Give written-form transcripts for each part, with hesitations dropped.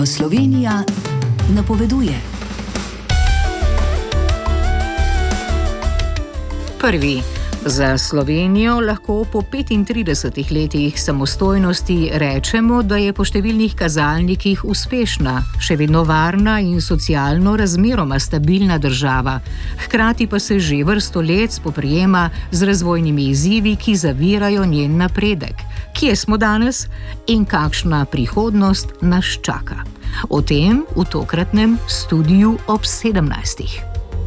Slovenija napoveduje. Prvi. Za Slovenijo lahko po 35 letih samostojnosti rečemo, da je po številnih kazalnikih uspešna, še vedno varna in socialno razmeroma stabilna država. Hkrati pa se že vrsto let spoprijema z razvojnimi izzivi, ki zavirajo njen napredek. Kje smo danes in kakšna prihodnost nas čaka? O tem v tokratnem studiu ob 17.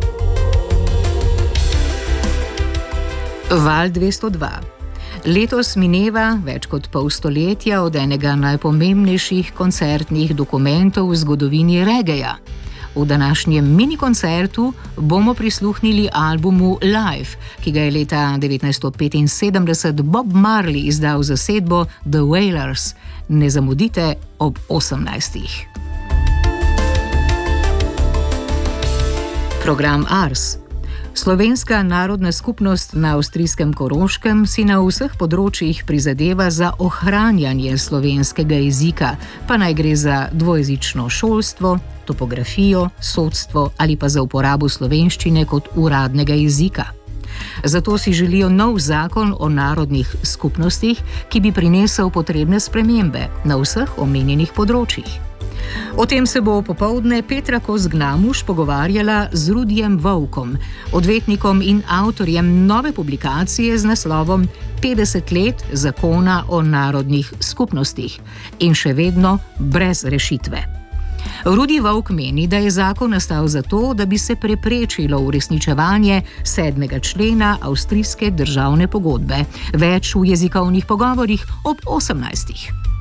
Val 202. Letos mineva več kot pol stoletja od enega najpomembnejših koncertnih dokumentov v zgodovini regeja. V današnjem minikoncertu bomo prisluhnili albumu Live, ki ga je leta 1975 Bob Marley izdal za zasedbo The Wailers. Ne zamudite ob 18. Program Ars. Slovenska narodna skupnost na avstrijskem Koroškem si na vseh področjih prizadeva za ohranjanje slovenskega jezika, pa naj gre za dvojezično šolstvo, topografijo, sodstvo ali pa za uporabo slovenščine kot uradnega jezika. Zato si želijo nov zakon o narodnih skupnostih, ki bi prinesel potrebne spremembe na vseh omenjenih področjih. O tem se bo popoldne Petra Kos-Gnamuš pogovarjala z Rudijem Vovkom, odvetnikom in avtorjem nove publikacije z naslovom 50 let zakona o narodnih skupnostih in še vedno brez rešitve. Rudi Vovk meni, da je zakon nastal zato, da bi se preprečilo uresničevanje 7. člena avstrijske državne pogodbe. Več v jezikovnih pogovorih ob 18.